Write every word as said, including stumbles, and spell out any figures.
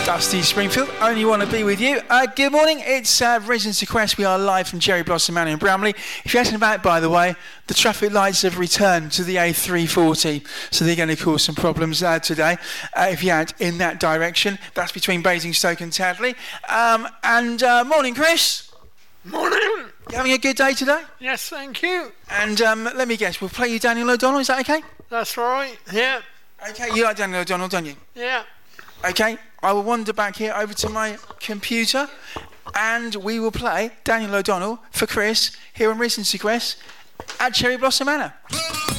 Dusty Springfield, only want to be with you. Uh, good morning, it's uh, Residents of Crest. We are live from Cherry Blossom Manor in Bramley. If you're asking about, by the way, the traffic lights have returned to the A three forty, so they're going to cause some problems uh, today. Uh, if you're out in that direction, that's between Basingstoke and Tadley. Um, and uh, morning, Chris. Morning. You having a good day today? Yes, thank you. And um, let me guess, we'll play you Daniel O'Donnell, is that okay? That's right, yeah. Okay, you like Daniel O'Donnell, don't you? Yeah. Okay, I will wander back here over to my computer and we will play Daniel O'Donnell for Chris here on Residents of Crest at Cherry Blossom Manor.